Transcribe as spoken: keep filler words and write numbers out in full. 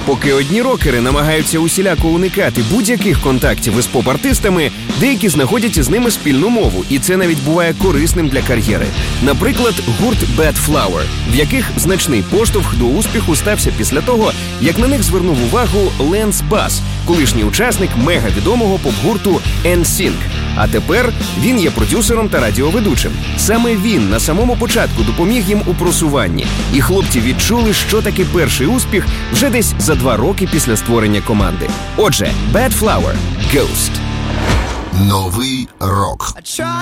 Поки одні рокери намагаються усіляко уникати будь-яких контактів із поп-артистами, деякі знаходять із ними спільну мову, і це навіть буває корисним для кар'єри. Наприклад, гурт Bad Flower, в яких значний поштовх до успіху стався після того, як на них звернув увагу Ленс Бас, колишній учасник мегавідомого поп-гурту ен сінк. А тепер він є продюсером та радіоведучим. Саме він на самому початку допоміг їм у просуванні. І хлопці відчули, що таки перший успіх вже десь за два роки після створення команди. Отже, Bad Flower – Ghost. Новий рок.